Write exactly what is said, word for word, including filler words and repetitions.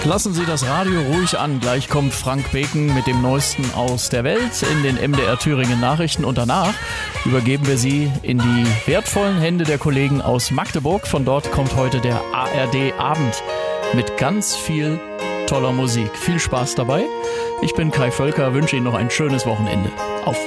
Lassen Sie das Radio ruhig an. Gleich kommt Frank Beken mit dem Neuesten aus der Welt in den M D R Thüringen Nachrichten. Und danach übergeben wir Sie in die wertvollen Hände der Kollegen aus Magdeburg. Von dort kommt heute der A R D Abend mit ganz viel toller Musik. Viel Spaß dabei. Ich bin Kai Völker, wünsche Ihnen noch ein schönes Wochenende.